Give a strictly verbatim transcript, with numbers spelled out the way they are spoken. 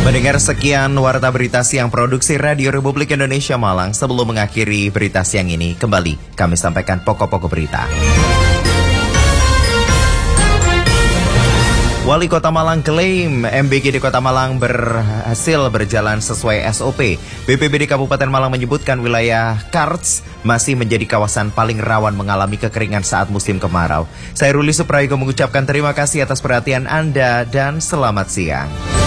Mendengar sekian warta berita siang produksi Radio Republik Indonesia Malang, sebelum mengakhiri berita siang ini, kembali kami sampaikan pokok-pokok berita. Wali Kota Malang klaim M B G di Kota Malang berhasil berjalan sesuai S O P. B P B D Kabupaten Malang menyebutkan wilayah Karts masih menjadi kawasan paling rawan mengalami kekeringan saat musim kemarau. Saya Ruli Suprayogo mengucapkan terima kasih atas perhatian Anda dan selamat siang.